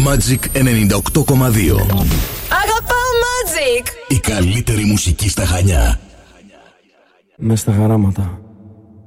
Magic 98,2. Αγαπάω Magic! Η καλύτερη μουσική στα Χανιά. Μες στα χαράματα.